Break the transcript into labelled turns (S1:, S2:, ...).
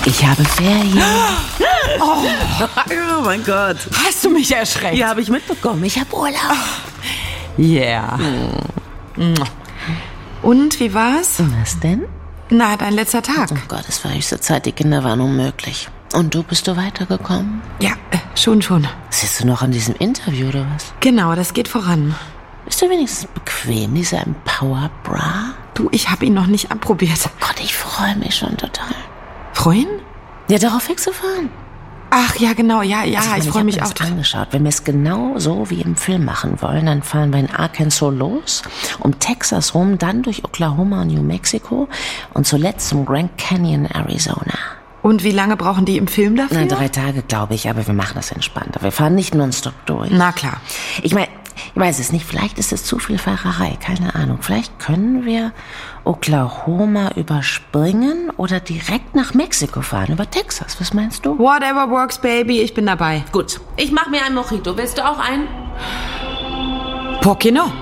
S1: Ich habe Ferien.
S2: Oh mein Gott.
S3: Hast du mich erschreckt?
S2: Ja, habe ich mitbekommen. Ich habe Urlaub.
S3: Yeah. Und, wie war's?
S1: Was denn?
S3: Na, dein letzter Tag.
S1: Oh Gott, es war höchste Zeit, die Kinder waren unmöglich. Und du, bist du weitergekommen?
S3: Ja, schon.
S1: Sitzt du noch an diesem Interview oder was?
S3: Genau, das geht voran.
S1: Bist du wenigstens bequem, dieser Empower Bra?
S3: Du, ich habe ihn noch nicht abprobiert.
S1: Gott, ich freue mich schon total.
S3: Freuen?
S1: Ja, darauf wegzufahren.
S3: Ach, ja, genau, ja, ich freue mich auch.
S1: Ich habe mir das angeschaut. Wenn wir es genau so wie im Film machen wollen, dann fahren wir in Arkansas los, um Texas rum, dann durch Oklahoma und New Mexico und zuletzt zum Grand Canyon, Arizona.
S3: Und wie lange brauchen die im Film dafür?
S1: Na, 3 Tage, glaube ich, aber wir machen das entspannter. Wir fahren nicht nonstop durch.
S3: Na klar.
S1: Ich meine, ich weiß es nicht, vielleicht ist es zu viel Fahrerei, keine Ahnung. Vielleicht können wir Oklahoma überspringen oder direkt nach Mexiko fahren, über Texas. Was meinst du?
S3: Whatever works, baby, ich bin dabei.
S2: Gut, ich mache mir einen Mojito. Willst du auch einen?
S3: ¿Por qué no?